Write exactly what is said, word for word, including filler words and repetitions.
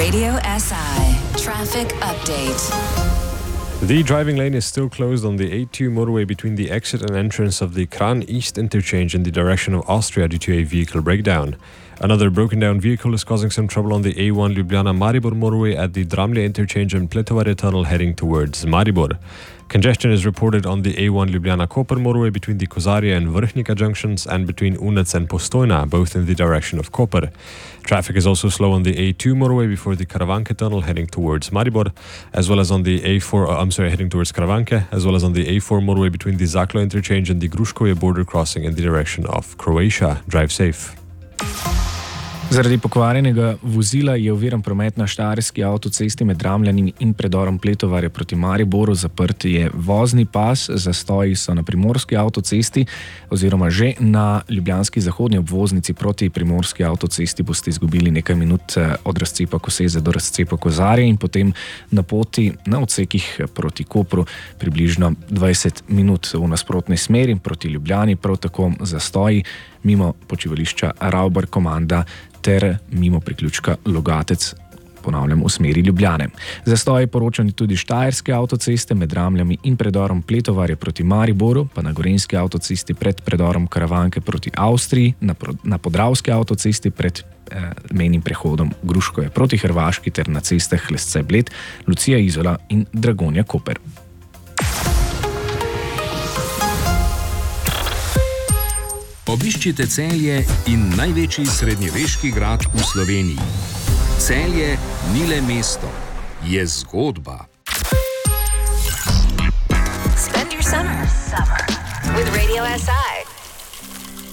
Radio S I Traffic Update. The driving lane is still closed on the A two motorway between the exit and entrance of the Kran East interchange in the direction of Austria due to a vehicle breakdown. Another broken down vehicle is causing some trouble on the A one Ljubljana-Maribor motorway at the Dramlje interchange and Pletovare tunnel heading towards Maribor. Congestion is reported on the A one Ljubljana-Koper motorway between the Kozarje and Vrhnika junctions and between Unec and Postojna, both in the direction of Koper. Traffic is also slow on the A two motorway before the Karavanke tunnel heading towards Maribor, as well as on the A four, uh, I'm sorry, heading towards Karavanke, as well as on the A four motorway between the Zaklo interchange and the Gruškovje border crossing in the direction of Croatia. Drive safe. Zaradi pokvarjenega vozila je oviran promet na štajerski avtocesti med Dramljem in predorom Pletovarje proti Mariboru. Zaprt je vozni pas, zastoji so na primorski avtocesti oziroma že na ljubljanski zahodni obvoznici proti primorski avtocesti boste izgubili nekaj minut od razcepa Koseze do razcepa Kozarje in potem na poti na odsekih proti Kopru približno dvajset minut v nasprotni smeri proti Ljubljani, prav tako zastoji mimo počivališča Ravbar Komanda ter mimo priključka Logatec, ponavljam, v smeri Ljubljane. Zastoji poročani tudi štajerske avtoceste med Dramljami in predorom Pletovarje proti Mariboru, pa na gorenjski avtocesti pred predorom Karavanke proti Avstriji, na, na podravski avtocesti pred eh, mejnim prehodom Gruškovje proti Hrvaški ter na cestah Lesce-Bled, Lucija Izola in Dragonja Koper. Obiščite Celje in največji srednjeveški grad v Sloveniji. Celje ni le mesto, je zgodba. Spend your summer, summer with Radio S I.